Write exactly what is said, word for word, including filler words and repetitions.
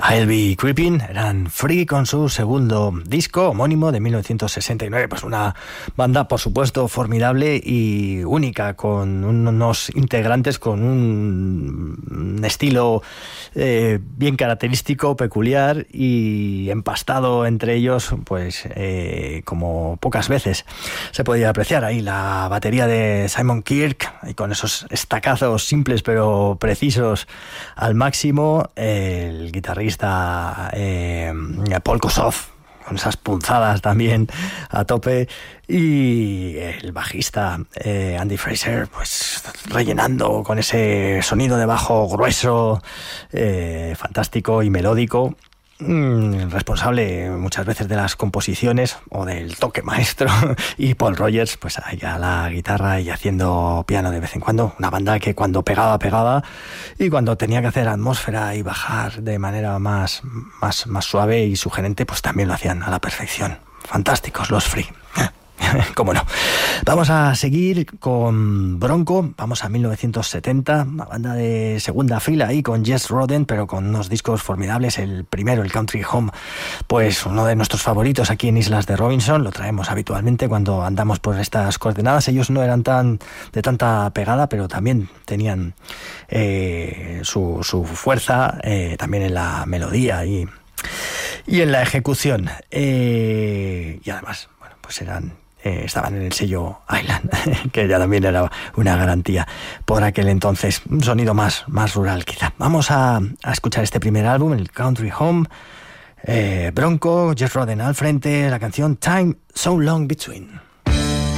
I'll Be Creeping, eran Free con su segundo disco homónimo de mil novecientos sesenta y nueve, pues una banda por supuesto formidable y única, con unos integrantes con un, un estilo eh, bien característico, peculiar y empastado entre ellos, pues eh, como pocas veces se podía apreciar. Ahí la batería de Simon Kirke y con esos estacazos simples pero precisos al máximo, el guitarrista Eh, Paul Kossoff con esas punzadas también a tope, y el bajista eh, Andy Fraser pues rellenando con ese sonido de bajo grueso, eh, fantástico y melódico, mm, responsable muchas veces de las composiciones o del toque maestro, y Paul Rogers pues ahí a la guitarra y haciendo piano de vez en cuando. Una banda que cuando pegaba, pegaba, y cuando tenía que hacer atmósfera y bajar de manera más, más, más suave y sugerente, pues también lo hacían a la perfección. Fantásticos los Free. Cómo no. Vamos a seguir con Bronco, vamos a mil novecientos setenta, una banda de segunda fila ahí con Jess Roden, pero con unos discos formidables. El primero, el Country Home, pues uno de nuestros favoritos aquí en Islas de Robinson, lo traemos habitualmente cuando andamos por estas coordenadas. Ellos no eran tan de tanta pegada, pero también tenían eh, su, su fuerza, eh, también en la melodía y, y en la ejecución. Eh, y además, bueno, pues eran... Eh, estaban en el sello Island, que ya también era una garantía por aquel entonces, un sonido más, más rural quizá. Vamos a, a escuchar este primer álbum, el Country Home, eh, Bronco, Jess Roden al frente, la canción Time So Long Between.